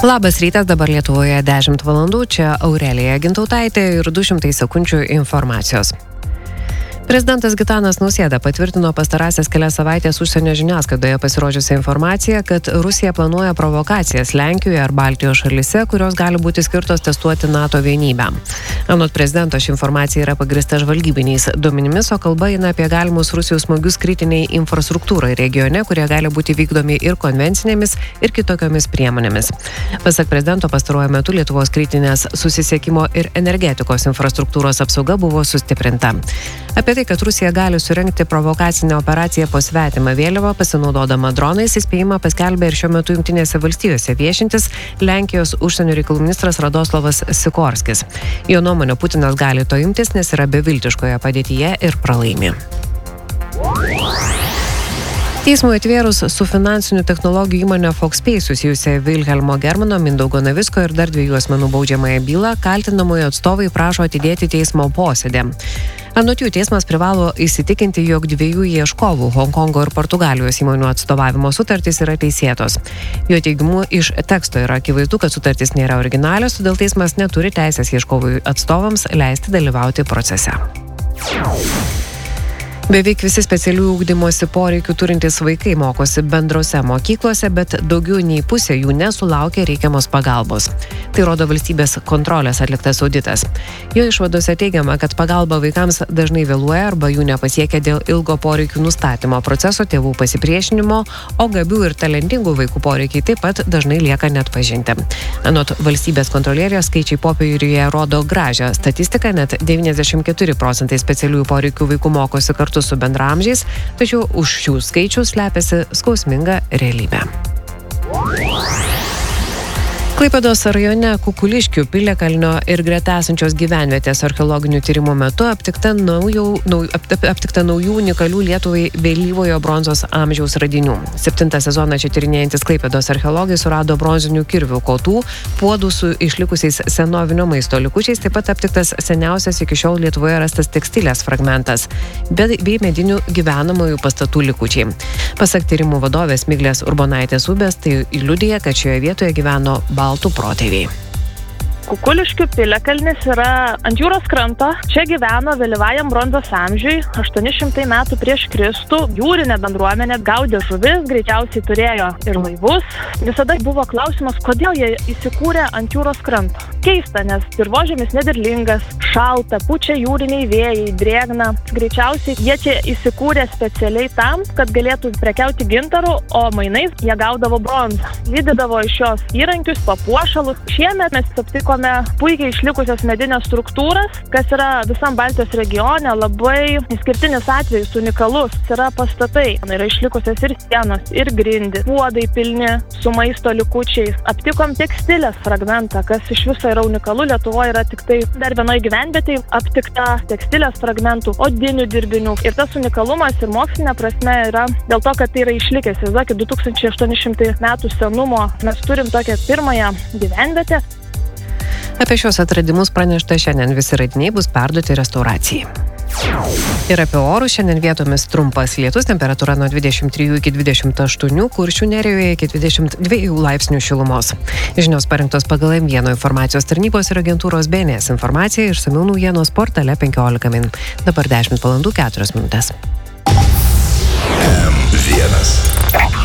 Labas rytas, dabar Lietuvoje 10 valandų, čia Aurelija Gintautaitė ir 200 sekundžių informacijos. Prezidentas Gitanas Nausėda patvirtino pastarąsias kelias savaitės užsienio žiniasklaidoje pasirodžiusią informaciją, kad Rusija planuoja provokacijas Lenkijoje ar Baltijos šalyse, kurios gali būti skirtos testuoti NATO vienybę. Anot prezidento ši informacija yra pagrįsta žvalgybiniais duomenimis, o kalba eina apie galimus Rusijos smūgius kritiniai infrastruktūrai regione, kurie gali būti vykdomi ir konvencinėmis, ir kitokiomis priemonėmis. Pasak prezidento, pastaruoju metu Lietuvos kritinės susisiekimo ir energetikos infrastruktūros apsauga buvo sustiprinta. Apie tai, kad Rusija gali surengti provokacinę operaciją po svetimą vėliavą, pasinaudodama dronais, įspėjimą paskelbė ir šiuo metu Jungtinėse valstijose viešintis Lenkijos užsienio reikalų ministras Radoslavas Sikorskis. Jo nuomone, Putinas gali to imtis, nes yra beviltiškoje padėtyje ir pralaimi. Teismui atvėrus su finansinių technologijų įmonė Foxpay susijusią Vilhelmo Germano, Mindaugo Navicko ir dar 2 asmenų baudžiamąją bylą, kaltinamųjų atstovai prašo atidėti teismo posėdį. Anot jų, teismas privalo įsitikinti, jog 2 ieškovų Honkongo ir Portugalijos įmonių atstovavimo sutartys yra teisėtos. Jo teigimu, iš teksto yra akivaizdu, kad sutartys nėra originalios, todėl teismas neturi teisės ieškovų atstovams leisti dalyvauti procese. Beveik visi specialių ugdymosi poreikių turintys vaikai mokosi bendrose mokyklose, bet daugiau nei pusė jų nesulaukia reikiamos pagalbos. Tai rodo valstybės kontrolės atliktas auditas. Jo išvadose teigiama, kad pagalba vaikams dažnai vėluoja arba jų nepasiekia dėl ilgo poreikių nustatymo proceso, tėvų pasipriešinimo, o gabių ir talentingų vaikų poreikiai taip pat dažnai lieka neatpažinti. Anot valstybės kontrolierės, skaičiai popieriuje rodo gražią statistiką, net 94% specialiųjų poreikių vaikų mokosi kartu su bendraamžiais, tačiau už šių skaičių slepiasi skausminga realybė. Klaipėdos rajone Kukuliškių, Piliakalnio ir greta esančios gyvenvietės archeologinių tyrimų metu aptikta naujų unikalių Lietuvai vėlyvojo bronzos amžiaus radinių. 7 sezoną čia tyrinėjantis Klaipėdos archeologai surado bronzinių kirvių kotų, puodų su išlikusiais senovinio maisto likučiais, taip pat aptiktas seniausias iki šiol Lietuvoje rastas tekstilės fragmentas, bei medinių gyvenamųjų pastatų likučiai. Pasak tyrimų vadovės Miglės Urbonaitės Ubės, tai liudija, kad šioje vietoje gyveno baltų protėviai. Kukuliškių piliakalnis yra ant jūros kranto. Čia gyveno vėlyvajam bronzos amžiui, 800 metų prieš Kristų. Jūrinė bendruomenė gaudė žuvis, greičiausiai turėjo ir laivus. Visada buvo klausimas, kodėl jie įsikūrė ant jūros kranto. Keista, nes dirvožemis nederlingas, šalta, pučia jūriniai vėjai, drėgna. Greičiausiai jie čia įsikūrė specialiai tam, kad galėtų prekiauti gintaru, o mainais jie gaudavo bronzą. Lydydavo iš jos įrankius, papuošalus. Šiemet mes aptikome puikiai išlikusias medinės struktūras, kas yra visam Baltijos regione labai išskirtinis atvejis, unikalus. Yra pastatai, yra išlikusios ir sienos, ir grindys, puodai pilni su maisto likučiais. Aptikom tekstilės fragmentą, kas iš viso yra unikalu. Lietuvoje yra tik tai dar vienoje gyvenvietėje aptikta tekstilės fragmentų, odinių dirbinių. Ir tas unikalumas ir mokslinė prasme yra dėl to, kad tai yra išlikęs. Įsivaizduokit, 2800 metų senumo mes turim tokią pirmąją gyvenvietę. Apie šios atradimus pranešta šiandien, visi radiniai bus perduoti restauracijai. Ir apie orus šiandien vietomis trumpas lietus, temperatūra nuo 23 iki 28, Kuršių nerijoje iki 22 laipsnių šilumos. Žinios parinktos pagal M1 informacijos tarnybos ir agentūros BNS informacija, išsamių naujienos portale 15 min. Dabar 10 valandų 4 minutės. M1